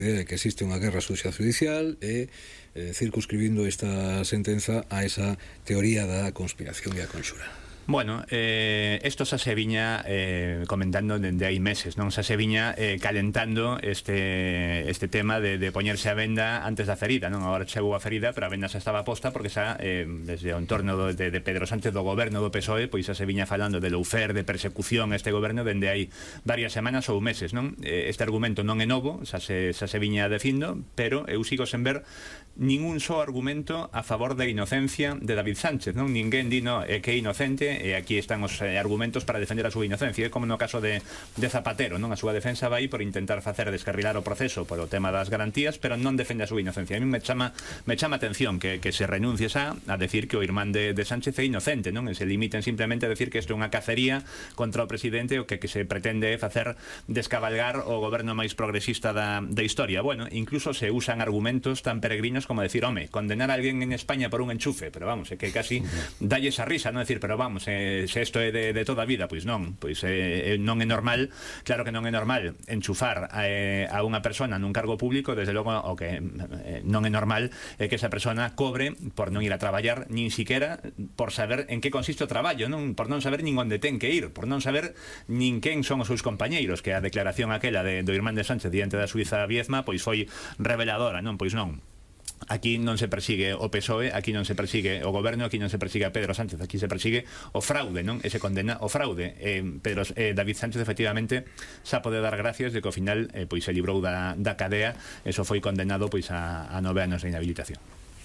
de que existe unha guerra sucia judicial e circunscribindo esta sentenza a esa teoría da conspiración e a conxura. Bueno, esto xa se viña comentando dende hai meses, non? Xa se viña calentando este tema de poñerse a venda antes da ferida, non? Agora chegou a ferida, pero a venda xa estaba posta porque xa, desde o entorno de Pedro Sánchez, do goberno do PSOE, pois xa se viña falando de lawfare, de persecución a este goberno dende hai varias semanas ou meses, non? Este argumento non é novo, xa se viña dicindo, pero eu sigo sen ver ningún só argumento a favor da inocencia de David Sánchez, non? Ninguén di, no, que é inocente, e aquí están os argumentos para defender a súa inocencia, como no caso de Zapatero, non? A súa defensa vai por intentar facer descarrilar o proceso polo tema das garantías, pero non defende a súa inocencia. A mí me chama atención que se renuncie a decir que o irmán de Sánchez é inocente, non? E se limiten simplemente a decir que isto é unha cacería contra o presidente, o que se pretende facer descabalgar o goberno máis progresista da historia. Bueno, incluso se usan argumentos tan peregrinos como decir, home, condenar a alguén en España por un enchufe, pero vamos, é que casi dalle esa risa, non? Decir, pero vamos, se isto é de toda a vida, pois non, pois non é normal, claro que non é normal enchufar a unha persona nun cargo público, desde logo o que non é normal é que esa persona cobre por non ir a traballar, nin siquiera por saber en que consiste o traballo, non? Por non saber nin onde ten que ir, por non saber nin quen son os seus compañeiros, que a declaración aquela do irmán de Sánchez diante da Suiza Viezma pois foi reveladora, non? Pois non. Aquí non se persigue o PSOE, aquí non se persigue o goberno, aquí non se persigue a Pedro Sánchez, aquí se persigue o fraude, non? E se condena o fraude. David Sánchez efectivamente xa pode dar gracias de que ao final pois se librou da cadea, eso foi condenado pois a 9 anos de inhabilitación.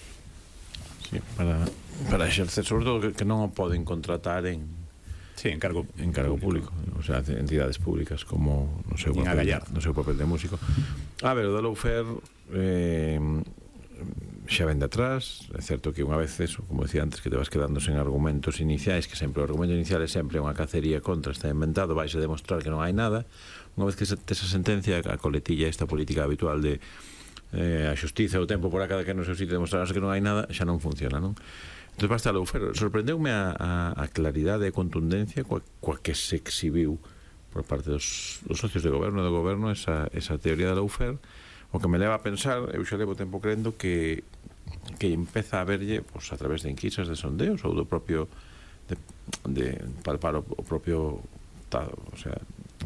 Sí, para exercer, sobre todo que non o poden contratar en cargo público, o sea, entidades públicas como no seu papel de músico. A ver, o da lawfare xa ven de atrás. É certo que unha vez eso, como decía antes, que te vas quedando sen argumentos iniciais, que sempre o argumento inicial é sempre unha cacería contra, está inventado, vais a demostrar que non hai nada. Unha vez que esa sentencia, a coletilla esta política habitual de a xustiza, o tempo por a cada que no seu sitio demostrarase que non hai nada, xa non funciona, non? Entón basta a lawfare. Sorprendeume a claridade e contundencia coa que se exhibiu por parte dos socios de goberno esa teoría da lawfare. O que me leva a pensar, eu xa levo tempo crendo que empeza a verlle pois, a través de enquisas, de sondeos ou do propio de palpar o propio o sea,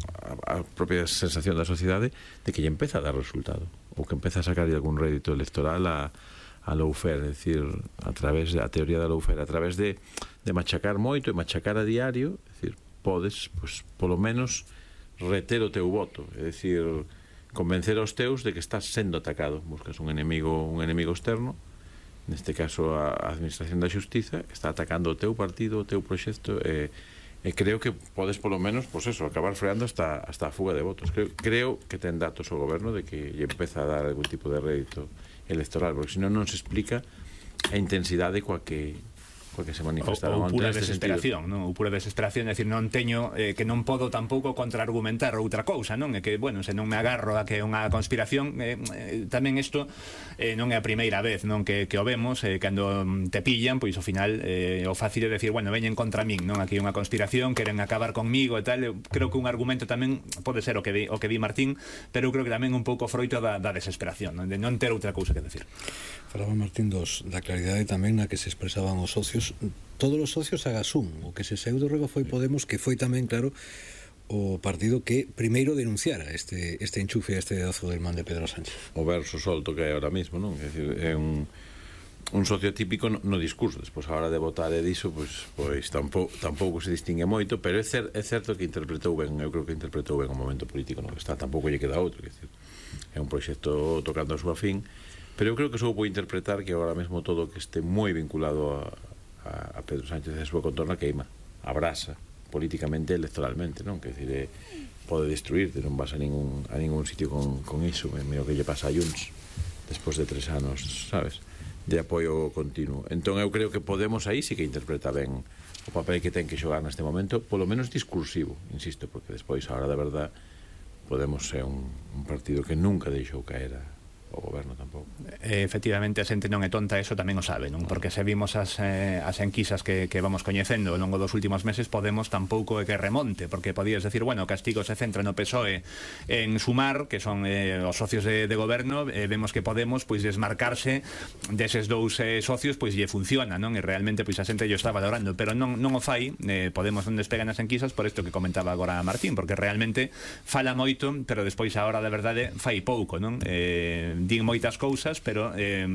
a propia sensación da sociedade de que lle empeza a dar resultado, ou que empeza a sacar algún rédito electoral a lawfare, é dicir, a través da teoría da lawfare, a través de machacar moito e machacar a diario, é dicir, podes, pois, polo menos reter o teu voto, é dicir, convencer aos teus de que estás sendo atacado, buscas un enemigo externo, neste caso a administración da xustiza, que está atacando o teu partido, o teu proxecto, e creo que podes polo menos, pois eso, acabar freando hasta a fuga de votos. Creo que ten datos o goberno de que lle empeza a dar algún tipo de rédito electoral, porque senón non se explica a intensidade coa que se manifestaron ou pura desesperación, non? Ou pura desesperación, é dicir, non teño que non podo tampouco contraargumentar outra cousa, non? É que, bueno, se non me agarro a que é unha conspiración, tamén isto non é a primeira vez, non? Que o vemos, cando te pillan, pois ao final o fácil é decir, bueno, veñen contra min, non? Aquí unha conspiración, queren acabar conmigo e tal. Eu creo que un argumento tamén pode ser o que di Martín, pero eu creo que tamén un pouco froito da desesperación, non? De non ter outra cousa que decir. Falaba Martín da claridade tamén na que se expresaban os socios, todos os socios agás un. O que se saiu do rego foi Podemos, que foi tamén, claro, o partido que primeiro denunciara este enchufe, este dedazo del man de Pedro Sánchez. O verso solto que é ahora mismo, non? É dicir, é un socio típico no discurso. Despois, a hora de votar e diso, pois tampouco se distingue moito, pero é certo que interpretou ben, eu creo que interpretou ben o momento político no que está, tampouco lle queda outro, é un proxecto tocando a súa fin. Pero eu creo que soubo interpretar que agora mesmo todo que este moi vinculado a Pedro Sánchez e a súa contorna queima, abrasa políticamente e electoralmente, non? Que decir, pode destruirte, non vas a ningún sitio con iso. Mira o que lle pasa a Junts despois de 3 anos, sabes, de apoio continuo. Entón eu creo que Podemos aí sí que interpreta ben o papel que ten que xogar neste momento, polo menos discursivo, insisto, porque despois, a hora da verdad, Podemos é un partido que nunca deixou caer o goberno tampouco. Efectivamente, a xente non é tonta, eso tamén o sabe, non? Porque se vimos as enquisas que vamos coñecendo ao longo dos últimos meses, Podemos tampouco é que remonte, porque podías decir, bueno, o castigo se centra no PSOE en Sumar, que son os socios de goberno, vemos que Podemos, pois, desmarcarse deses dous socios, pois, lle funciona, non? E realmente, pois, a xente lle está valorando, pero non o fai, Podemos non despega nas enquisas por isto que comentaba agora Martín, porque realmente fala moito, pero despois a hora da verdade fai pouco, non? Din moitas cousas, pero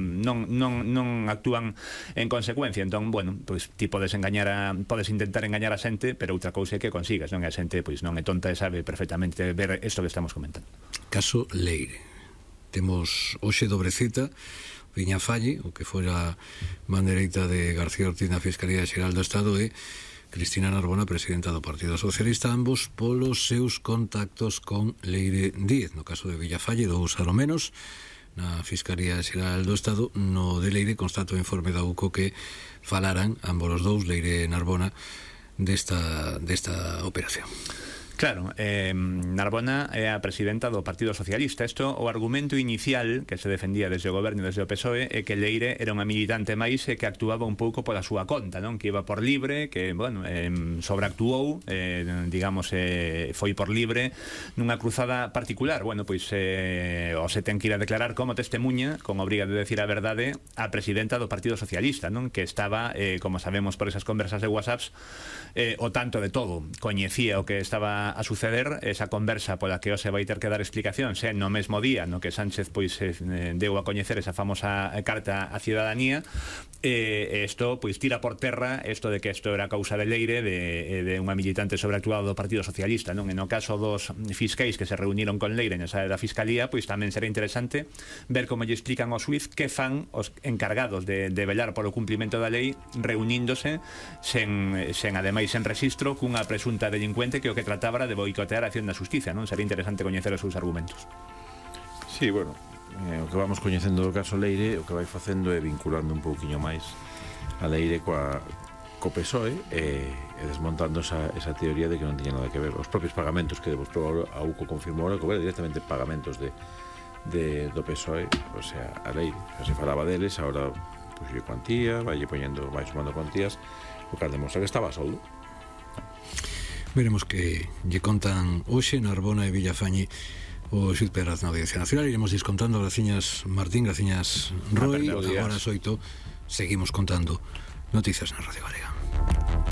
non actúan en consecuencia. Entón, bueno, pois ti podes intentar engañar a xente, pero outra cousa é que consigas, non? A xente pois non é tonta e sabe perfectamente ver isto que estamos comentando. Caso Leire. Temos hoxe dobre cita, Viñafalle, o que fora man dereita de García Ortiz na Fiscalía Xeral do Estado, e Cristina Narbona, presidenta do Partido Socialista, ambos polos seus contactos con Leire Díez. No caso de Villafalle, dous alo menos, na Fiscalía Xeral do Estado. No de Leire constato o informe da UCO que falaran ambos os dous, Leire e Narbona, desta operación. Claro, Narbona é a presidenta do Partido Socialista. Isto, o argumento inicial que se defendía desde o goberno e desde o PSOE é que Leire era unha militante máis e que actuaba un pouco pola súa conta, non? Que iba por libre, que, bueno, sobreactuou, digamos, foi por libre nunha cruzada particular. Bueno, pois o se ten que ir a declarar como testemunha, con obriga de decir a verdade, a presidenta do Partido Socialista, non? Que estaba, como sabemos por esas conversas de WhatsApps, o tanto de todo. Coñecía o que estaba a suceder, esa conversa pola que hoxe vai ter que dar explicación, se no mesmo día no que Sánchez pois deu a coñecer esa famosa carta á ciudadanía, isto pois tira por terra isto de que isto era causa de Leire, de unha militante sobreactuada do Partido Socialista, non? E no caso dos fiscais que se reuniron con Leire nesa da Fiscalía, pois tamén será interesante ver como lle explican ao xuiz que fan os encargados de velar polo cumprimento da lei reuníndose sen ademais sen registro cunha presunta delincuente que o que trataba de boicotear a acción da justicia, non? Sería interesante coñecer os seus argumentos. Sí, bueno, o que vamos coñecendo do caso Leire, o que vai facendo é vinculando un pouquiño máis a Leire co PSOE e desmontando esa teoría de que non tiña nada que ver. Os propios pagamentos que demostrou a UCO confirmou que eran directamente pagamentos do PSOE, o sea, a Leire. Se falaba deles, agora puxo cuantía, vai sumando cuantías, o que demostra que estaba a soldo. Veremos que lle contan hoxe Narbona e Villafañe o xuíz Pedraz na Audiencia Nacional. Iremos descontando. Graciñas Martín, graciñas Roy. Agora as 8 seguimos contando noticias na Radio Galega.